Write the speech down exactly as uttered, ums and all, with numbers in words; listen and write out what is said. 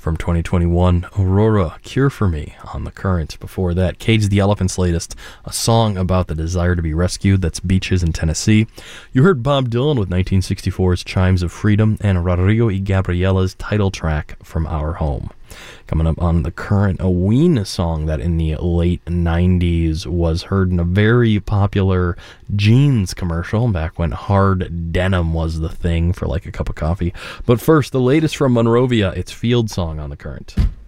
From twenty twenty-one, Aurora, Cure for Me on The Current. Before that, Cage the Elephant's latest, a song about the desire to be rescued. That's Beaches in Tennessee. You heard Bob Dylan with nineteen sixty-four's Chimes of Freedom and Rodrigo y Gabriella's title track From Our Home. Coming up on The Current, a Ween song that in the late nineties was heard in a very popular jeans commercial back when hard denim was the thing for like a cup of coffee. But first, the latest from Monrovia, it's Field Song on The Current.